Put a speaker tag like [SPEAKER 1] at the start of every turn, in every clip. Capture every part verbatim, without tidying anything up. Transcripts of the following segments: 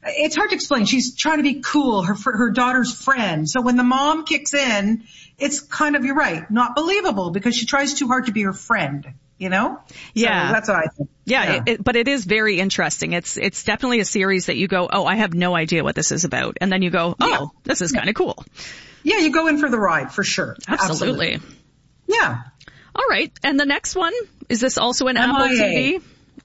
[SPEAKER 1] it's hard to explain. She's trying to be cool, her her daughter's friend. So when the mom kicks in, it's kind of, you're right, not believable because she tries too hard to be her friend, you know?
[SPEAKER 2] Yeah.
[SPEAKER 1] So that's what I think.
[SPEAKER 2] Yeah,
[SPEAKER 1] yeah.
[SPEAKER 2] It, it, but it is very interesting. It's it's definitely a series that you go, oh, I have no idea what this is about. And then you go, oh, yeah. this is kind of cool.
[SPEAKER 1] Yeah, you go in for the ride, for sure.
[SPEAKER 2] Absolutely.
[SPEAKER 1] Absolutely. Yeah.
[SPEAKER 2] All right. And the next one, is this also an Apple T V?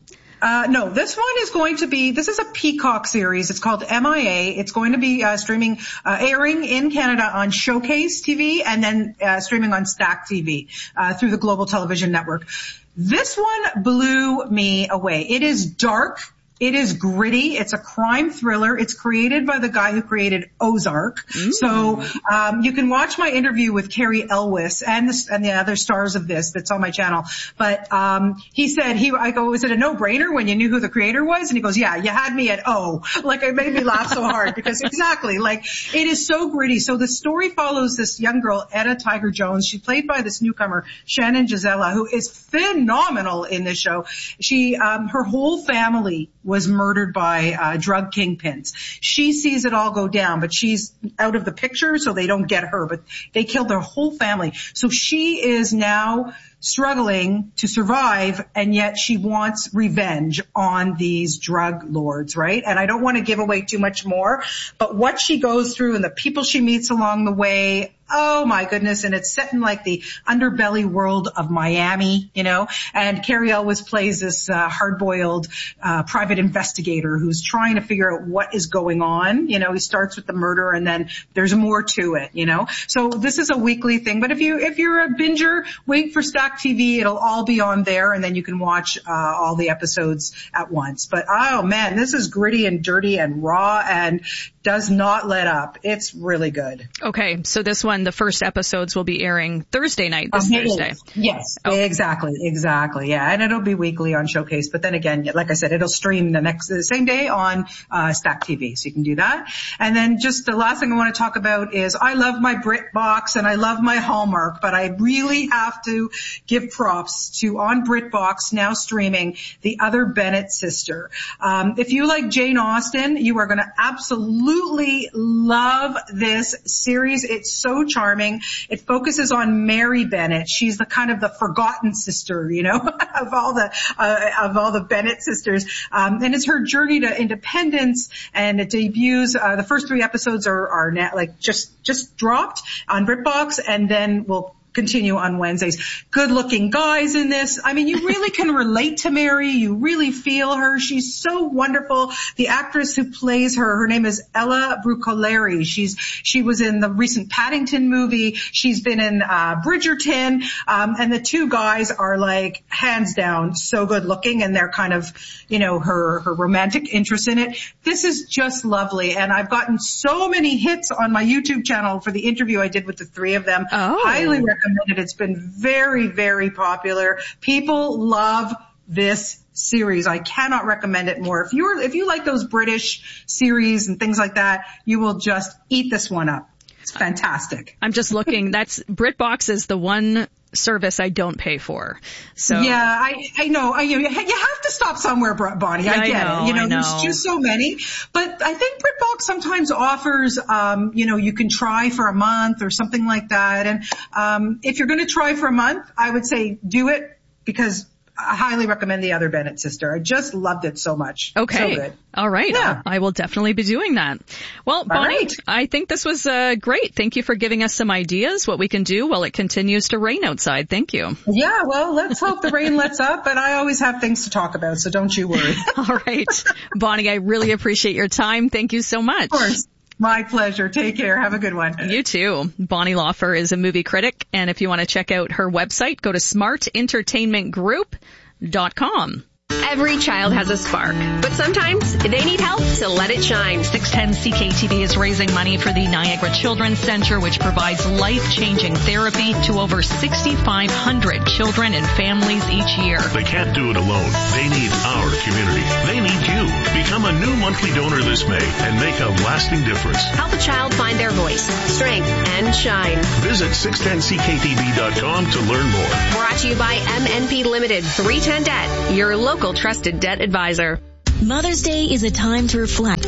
[SPEAKER 1] Uh, no, this one is going to be, this is a Peacock series. It's called M I A. It's going to be uh, streaming, uh, airing in Canada on Showcase T V and then uh, streaming on Stack T V uh, through the Global Television Network. This one blew me away. It is dark. It is gritty. It's a crime thriller. It's created by the guy who created Ozark. Mm. So um, you can watch my interview with Carrie Elwes and the, and the other stars of this that's on my channel. But um, he said, he, I go, was it a no-brainer when you knew who the creator was? And he goes, yeah, you had me at O. Like, it made me laugh so hard because exactly, like, it is so gritty. So the story follows this young girl, Etta Tiger Jones. She's played by this newcomer, Shannon Gisela, who is phenomenal in this show. She, um, her whole family was murdered by uh, drug kingpins. She sees it all go down, but she's out of the picture, so they don't get her, but they killed their whole family. So she is now struggling to survive, and yet she wants revenge on these drug lords, right? And I don't want to give away too much more, but what she goes through and the people she meets along the way, oh my goodness. And it's set in like the underbelly world of Miami, you know, and Carrie Elwes plays this uh, hard-boiled uh, private investigator who's trying to figure out what is going on. You know, he starts with the murder and then there's more to it, you know. So this is a weekly thing, but if you, if you're a binger, wait for Stack T V. It'll all be on there and then you can watch uh, all the episodes at once. But oh man, this is gritty and dirty and raw and does not let up. It's really good.
[SPEAKER 2] Okay, so this one, the first episodes will be airing Thursday night, this
[SPEAKER 1] um,
[SPEAKER 2] Thursday.
[SPEAKER 1] Yes,
[SPEAKER 2] oh.
[SPEAKER 1] exactly, exactly, yeah. And it'll be weekly on Showcase, but then again, like I said, it'll stream the next, the same day on uh, Stack T V, so you can do that. And then just the last thing I want to talk about is I love my BritBox and I love my Hallmark, but I really have to give props to on BritBox now streaming The Other Bennett Sister. Um, if you like Jane Austen, you are going to absolutely Absolutely love this series. It's so charming. It focuses on Mary Bennett. She's the kind of the forgotten sister, you know, of all the uh, of all the Bennett sisters. Um, and it's her journey to independence. And it debuts. Uh, the first three episodes are are now, like just just dropped on BritBox, and then we'll continue on Wednesdays. Good looking guys in this. I mean, you really can relate to Mary. You really feel her. She's so wonderful. The actress who plays her, her name is Ella Brucoleri. She's, she was in the recent Paddington movie. She's been in, uh, Bridgerton. Um, and the two guys are like hands down so good looking, and they're kind of, you know, her, her romantic interest in it. This is just lovely. And I've gotten so many hits on my YouTube channel for the interview I did with the three of them.
[SPEAKER 2] Oh.
[SPEAKER 1] Highly recommend it. It's been very, very popular. People love this series. I cannot recommend it more. If you're, if you like those British series and things like that, you will just eat this one up. It's fantastic.
[SPEAKER 2] I'm just looking. That's BritBox is the one service I don't pay for. So
[SPEAKER 1] yeah, I I know. I, you, you have to stop somewhere, Bonnie.
[SPEAKER 2] Yeah,
[SPEAKER 1] I get
[SPEAKER 2] I know,
[SPEAKER 1] it. You know,
[SPEAKER 2] I know,
[SPEAKER 1] there's just so many. But I think BritBox sometimes offers, um, you know, you can try for a month or something like that. And um, if you're going to try for a month, I would say do it, because I highly recommend The Other Bennett Sister. I just loved it so much.
[SPEAKER 2] Okay.
[SPEAKER 1] So good.
[SPEAKER 2] All right.
[SPEAKER 1] Yeah.
[SPEAKER 2] I will definitely be doing that. Well, Bonnie,
[SPEAKER 1] right.
[SPEAKER 2] I think this was uh, great. Thank you for giving us some ideas, what we can do while it continues to rain outside. Thank you.
[SPEAKER 1] Yeah, well, let's hope the rain lets up, but I always have things to talk about, so don't you worry.
[SPEAKER 2] All right. Bonnie, I really appreciate your time. Thank you so much.
[SPEAKER 1] Of course. My pleasure. Take care. Have a good one.
[SPEAKER 2] You too. Bonnie Laufer is a movie critic, and if you want to check out her website, go to smart entertainment group dot com.
[SPEAKER 3] Every child has a spark, but sometimes they need help to let it shine.
[SPEAKER 2] six ten C K T V is raising money for the Niagara Children's Center, which provides life-changing therapy to over sixty-five hundred children and families each year.
[SPEAKER 4] They can't do it alone. They need our community. They need you. Become a new monthly donor this May and make a lasting difference.
[SPEAKER 3] Help a child find their voice, strength, and shine.
[SPEAKER 4] Visit six ten C K T V dot com to learn more.
[SPEAKER 3] Brought to you by M N P Limited, three ten Debt, your local trusted debt advisor.
[SPEAKER 5] Mother's Day is a time to reflect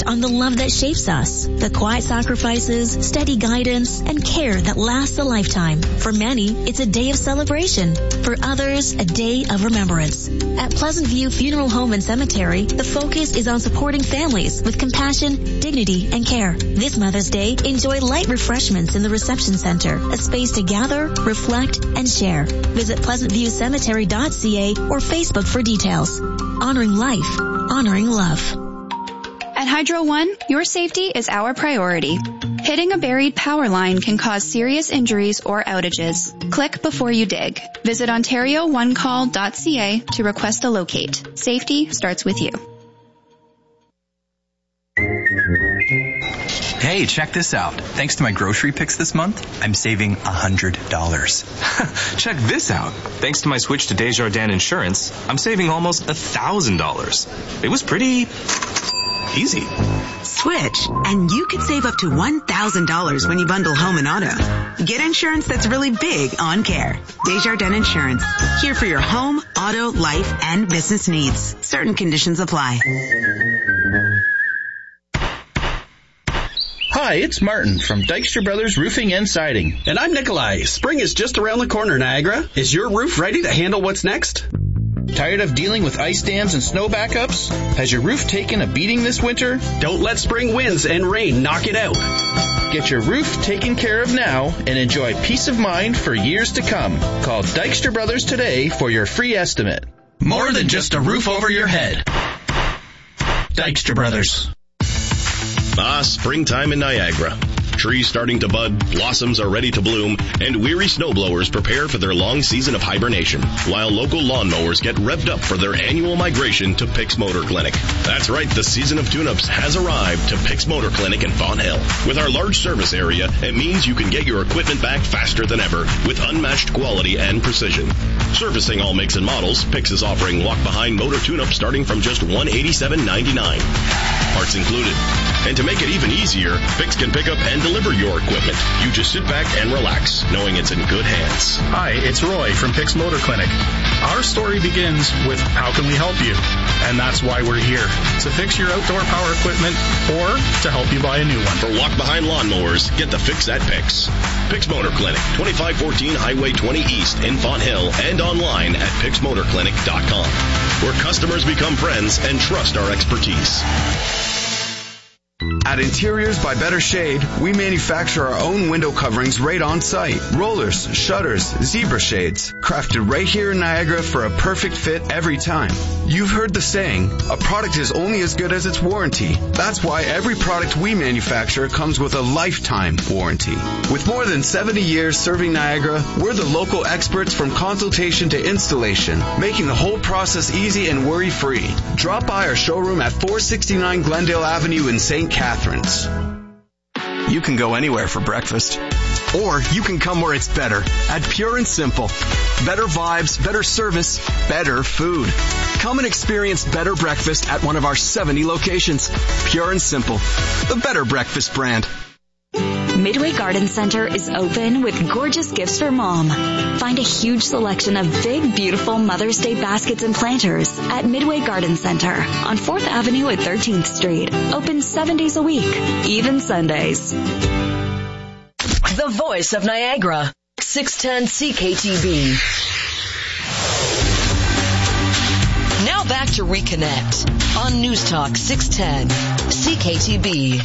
[SPEAKER 5] on the love that shapes us, the quiet sacrifices, steady guidance, and care that lasts a lifetime. For many, it's a day of celebration. For others, a day of remembrance. At Pleasant View Funeral Home and Cemetery, the focus is on supporting families with compassion, dignity, and care. This Mother's Day, enjoy light refreshments in the reception center, a space to gather, reflect, and share. Visit pleasant view cemetery dot c a or Facebook for details. Honoring life, honoring love.
[SPEAKER 6] At Hydro One, your safety is our priority. Hitting a buried power line can cause serious injuries or outages. Click before you dig. Visit ontario one call dot c a to request a locate. Safety starts with you.
[SPEAKER 7] Hey, check this out. Thanks to my grocery picks this month, I'm saving one hundred dollars.
[SPEAKER 8] Check this out. Thanks to my switch to Desjardins Insurance, I'm saving almost one thousand dollars. It was pretty easy.
[SPEAKER 9] Switch, and you could save up to one thousand dollars when you bundle home and auto. Get insurance that's really big on care. Desjardins Insurance. Here for your home, auto, life, and business needs. Certain conditions apply.
[SPEAKER 10] Hi, it's Martin from Dykstra Brothers Roofing and Siding.
[SPEAKER 11] And I'm Nikolai. Spring is just around the corner, Niagara. Is your roof ready to handle what's next?
[SPEAKER 10] Tired of dealing with ice dams and snow backups? Has your roof taken a beating this winter?
[SPEAKER 11] Don't let spring winds and rain knock it out.
[SPEAKER 10] Get your roof taken care of now and enjoy peace of mind for years to come. Call Dykstra Brothers today for your free estimate.
[SPEAKER 12] More than just a roof over your head. Dykstra Brothers.
[SPEAKER 13] Ah, springtime in Niagara. Trees starting to bud, blossoms are ready to bloom, and weary snowblowers prepare for their long season of hibernation, while local lawnmowers get revved up for their annual migration to Picks Motor Clinic. That's right, the season of tune-ups has arrived to Picks Motor Clinic in Fawn Hill. With our large service area, it means you can get your equipment back faster than ever with unmatched quality and precision. Servicing all makes and models, Picks is offering walk-behind motor tune-up starting from just one hundred eighty-seven dollars and ninety-nine cents. Parts included. And to make it even easier, Picks can pick up and deliver your equipment. You just sit back and relax, knowing it's in good hands.
[SPEAKER 14] Hi, it's Roy from Picks Motor Clinic. Our story begins with how can we help you? And that's why we're here, to fix your outdoor power equipment or to help you buy a new one.
[SPEAKER 13] For walk-behind lawnmowers, get the fix at Picks. Picks Motor Clinic, twenty-five fourteen Highway twenty East in Fawn Hill, and online at picks motor clinic dot com, where customers become friends and trust our expertise.
[SPEAKER 15] At Interiors by Better Shade, we manufacture our own window coverings right on site. Rollers, shutters, zebra shades, crafted right here in Niagara for a perfect fit every time. You've heard the saying, a product is only as good as its warranty. That's why every product we manufacture comes with a lifetime warranty. With more than seventy years serving Niagara, we're the local experts from consultation to installation, making the whole process easy and worry-free. Drop by our showroom at four sixty-nine Glendale Avenue in Saint Catharines.
[SPEAKER 16] You can go anywhere for breakfast. Or you can come where it's better at Pure and Simple. Better vibes, better service, better food. Come and experience better breakfast at one of our seventy locations. Pure and Simple, the better breakfast brand.
[SPEAKER 17] Midway Garden Center is open with gorgeous gifts for mom. Find a huge selection of big, beautiful Mother's Day baskets and planters at Midway Garden Center on fourth Avenue at thirteenth Street. Open seven days a week, even Sundays.
[SPEAKER 18] The voice of Niagara, six ten C K T B. Now back to Reconnect on News Talk six ten C K T B.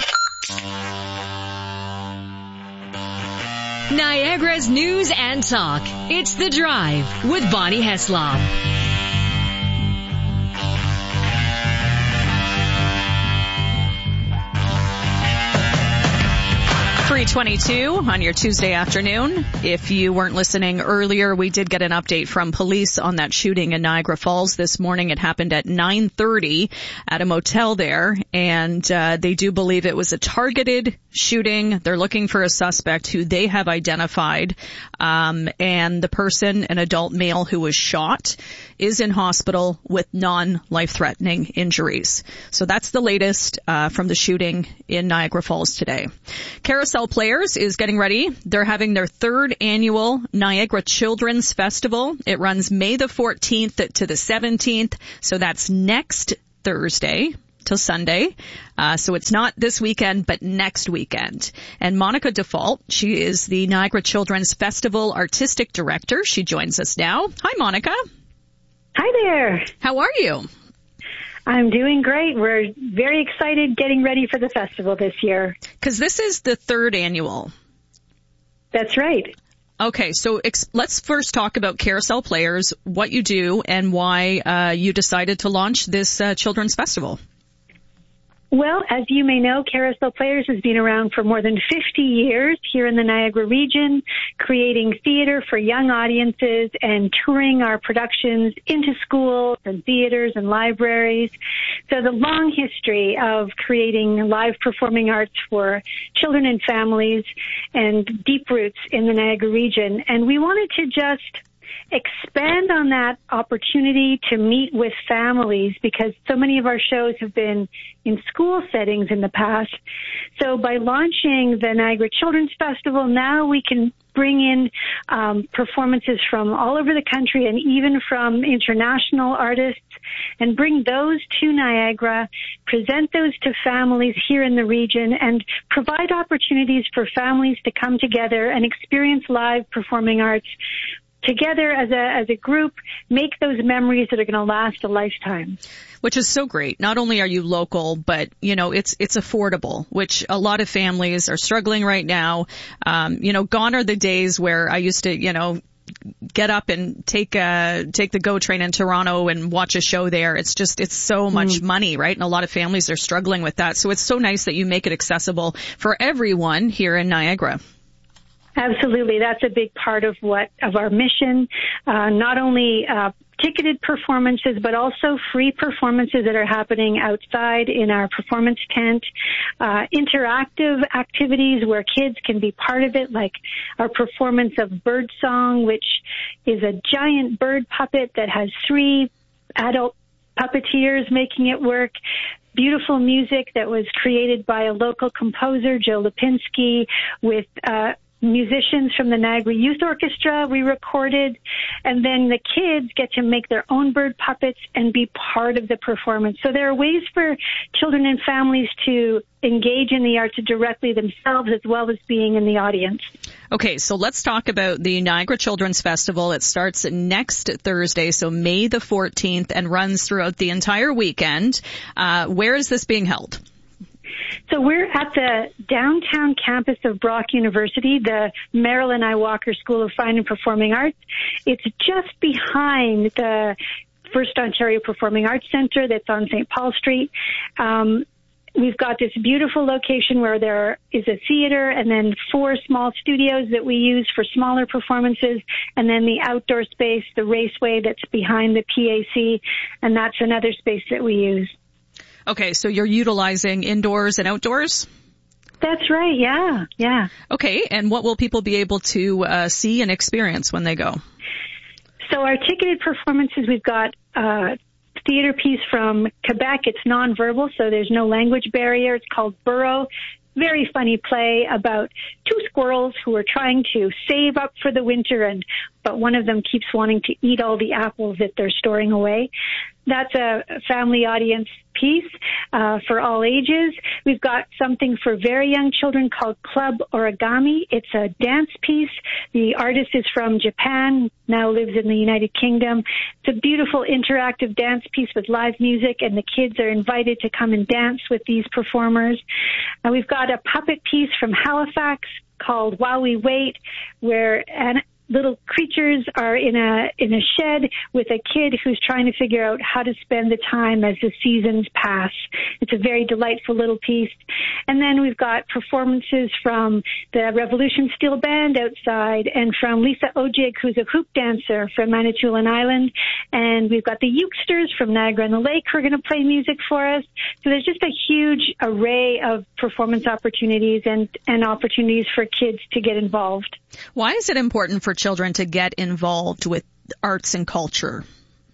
[SPEAKER 2] Niagara's news and talk. It's The Drive with Bonnie Heslop. three twenty-two on your Tuesday afternoon. If you weren't listening earlier, we did get an update from police on that shooting in Niagara Falls this morning. It happened at nine thirty at a motel there, and uh, they do believe it was a targeted shooting. They're looking for a suspect who they have identified, um, and the person, an adult male who was shot, is in hospital with non-life-threatening injuries. So that's the latest uh, from the shooting in Niagara Falls today. Carousel Players is getting ready. They're having their third annual Niagara Children's Festival. It runs May the fourteenth to the seventeenth, so that's next Thursday. till Sunday. Uh, so it's not this weekend, but next weekend. And Monica Default, she is the Niagara Children's Festival Artistic Director. She joins us now. Hi, Monica.
[SPEAKER 19] Hi there.
[SPEAKER 2] How are you?
[SPEAKER 19] I'm doing great. We're very excited getting ready for the festival this year.
[SPEAKER 2] Because this is the third annual.
[SPEAKER 19] That's right.
[SPEAKER 2] Okay, so ex- let's first talk about Carousel Players, what you do, and why uh, you decided to launch this uh, children's festival.
[SPEAKER 19] Well, as you may know, Carousel Players has been around for more than fifty years here in the Niagara region, creating theater for young audiences and touring our productions into schools and theaters and libraries. So the long history of creating live performing arts for children and families and deep roots in the Niagara region. And we wanted to just expand on that opportunity to meet with families, because so many of our shows have been in school settings in the past. So by launching the Niagara Children's Festival, now we can bring in um, performances from all over the country and even from international artists, and bring those to Niagara, present those to families here in the region, and provide opportunities for families to come together and experience live performing arts together as a as a group, make those memories that are going to last a lifetime.
[SPEAKER 2] Which is so great. Not only are you local, but, you know, it's it's affordable, which a lot of families are struggling right now. Um, you know, gone are the days where I used to, you know, get up and take uh take the GO train in Toronto and watch a show there. It's just, it's so much mm. money, right? And a lot of families are struggling with that. So it's so nice that you make it accessible for everyone here in Niagara.
[SPEAKER 19] Absolutely. That's a big part of what, of our mission. Uh, not only, uh, ticketed performances, but also free performances that are happening outside in our performance tent, uh, interactive activities where kids can be part of it, like our performance of Bird Song, which is a giant bird puppet that has three adult puppeteers making it work. Beautiful music that was created by a local composer, Joe Lipinski, with, uh, musicians from the Niagara Youth Orchestra we recorded, and then the kids get to make their own bird puppets and be part of the performance. So there are ways for children and families to engage in the arts directly themselves, as well as being in the audience.
[SPEAKER 2] Okay, so let's talk about the Niagara Children's Festival. It starts next Thursday, so May the fourteenth, and runs throughout the entire weekend. Uh, where is this being held?
[SPEAKER 19] So we're at the downtown campus of Brock University, the Marilyn I. Walker School of Fine and Performing Arts. It's just behind the First Ontario Performing Arts Centre that's on Saint Paul Street. Um, we've got this beautiful location where there is a theater and then four small studios that we use for smaller performances, and then the outdoor space, the raceway that's behind the P A C, and that's another space that we use.
[SPEAKER 2] Okay, so you're utilizing indoors and outdoors?
[SPEAKER 19] That's right, yeah, yeah.
[SPEAKER 2] Okay, and what will people be able to uh, see and experience when they go?
[SPEAKER 19] So our ticketed performances, we've got a theater piece from Quebec. It's nonverbal, so there's no language barrier. It's called Burrow. Very funny play about two squirrels who are trying to save up for the winter, and but one of them keeps wanting to eat all the apples that they're storing away. That's a family audience piece uh, for all ages. We've got something for very young children called Club Origami. It's a dance piece. The artist is from Japan, now lives in the United Kingdom. It's a beautiful interactive dance piece with live music, and the kids are invited to come and dance with these performers. Uh, we've got a puppet piece from Halifax called While We Wait, where an little creatures are in a in a shed with a kid who's trying to figure out how to spend the time as the seasons pass. It's a very delightful little piece. And then we've got performances from the Revolution Steel Band outside, and from Lisa Ojig, who's a hoop dancer from Manitoulin Island. And we've got the Euksters from Niagara on the Lake who are going to play music for us. So there's just a huge array of performance opportunities and, and opportunities for kids to get involved.
[SPEAKER 2] Why is it important for children to get involved with arts and culture?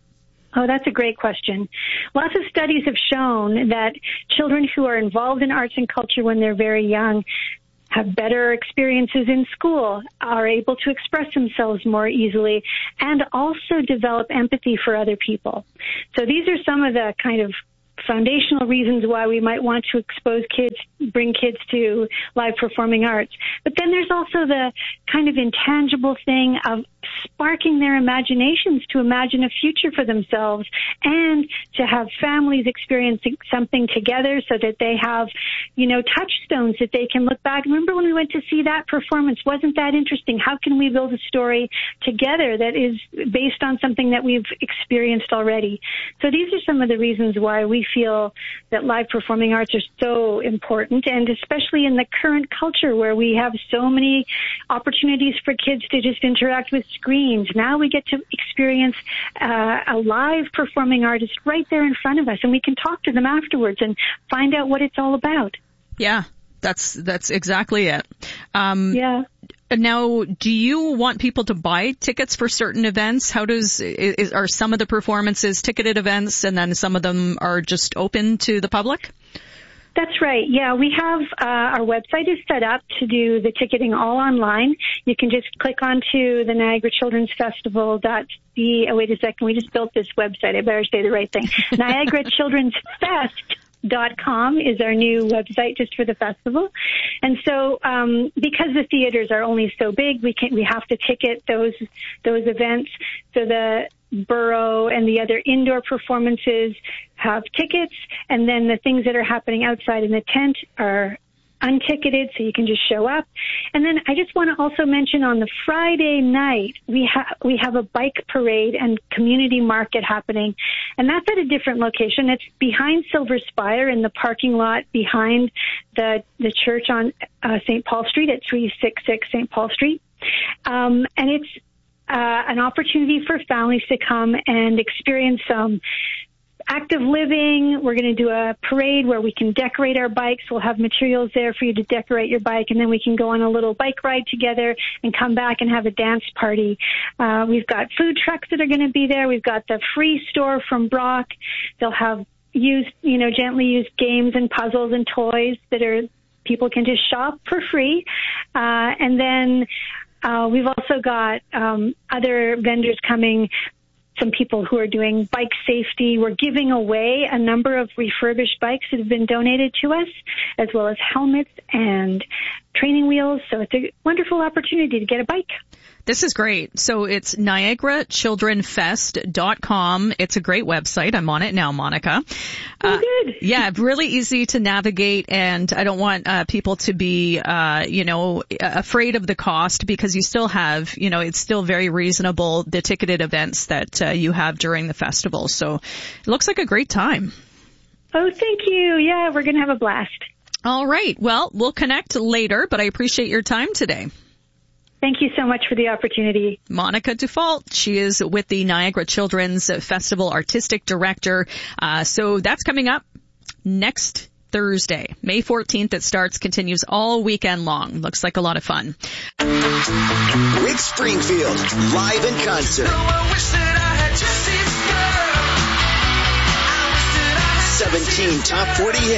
[SPEAKER 19] Oh, that's a great question. Lots of studies have shown that children who are involved in arts and culture when they're very young have better experiences in school, are able to express themselves more easily, and also develop empathy for other people. So these are some of the kind of foundational reasons why we might want to expose kids, bring kids to live performing arts. But then there's also the kind of intangible thing of sparking their imaginations to imagine a future for themselves and to have families experiencing something together so that they have, you know, touchstones that they can look back. Remember when we went to see that performance? Wasn't that interesting? How can we build a story together that is based on something that we've experienced already? So these are some of the reasons why we feel that live performing arts are so important, and especially in the current culture where we have so many opportunities for kids to just interact with screens. Now we get to experience uh, a live performing artist right there in front of us, and we can talk to them afterwards and find out what it's all about.
[SPEAKER 2] Yeah, that's that's exactly it. Um,
[SPEAKER 19] yeah.
[SPEAKER 2] Now, do you want people to buy tickets for certain events? How does is, are some of the performances ticketed events, and then some of them are just open to the public?
[SPEAKER 19] That's right. Yeah, we have uh, our website is set up to do the ticketing all online. You can just click onto the Niagara Children's Festival dot c. Oh, wait a second. We just built this website. I better say the right thing. Niagara Children's Fest dot com is our new website just for the festival. And so um, because the theaters are only so big, we can we have to ticket those those events. So the Burrow and the other indoor performances have tickets, and then the things that are happening outside in the tent are unticketed, so you can just show up. And then I just want to also mention on the Friday night, we have we have a bike parade and community market happening, and that's at a different location. It's behind Silver Spire in the parking lot behind the the church on uh, Saint Paul Street at three sixty-six Saint Paul Street. Um, and it's uh, an opportunity for families to come and experience some active living. We're going to do a parade where we can decorate our bikes. We'll have materials there for you to decorate your bike, and then we can go on a little bike ride together and come back and have a dance party. Uh, we've got food trucks that are going to be there. We've got the free store from Brock. They'll have used, you know, gently used games and puzzles and toys that are people can just shop for free. Uh, and then uh, we've also got um, other vendors coming. Some people who are doing bike safety. We're giving away a number of refurbished bikes that have been donated to us, as well as helmets and training wheels. So it's a wonderful opportunity to get a bike.
[SPEAKER 2] This is great. So it's Niagara Children Fest dot com. It's a great website. I'm on it now, Monica.
[SPEAKER 19] Oh, good.
[SPEAKER 2] Uh, yeah, really easy to navigate, and I don't want uh, people to be, uh, you know, afraid of the cost, because you still have, you know, it's still very reasonable, the ticketed events that uh, you have during the festival. So it looks like a great time.
[SPEAKER 19] Oh, thank you. Yeah, we're going to have a blast.
[SPEAKER 2] All right. Well, we'll connect later, but I appreciate your time today.
[SPEAKER 19] Thank you so much for the opportunity.
[SPEAKER 2] Monica Dufault, she is with the Niagara Children's Festival Artistic Director. Uh, so that's coming up next Thursday, May fourteenth. It starts, continues all weekend long. Looks like a lot of fun.
[SPEAKER 20] Rick Springfield, live in concert. seventeen top forty hits.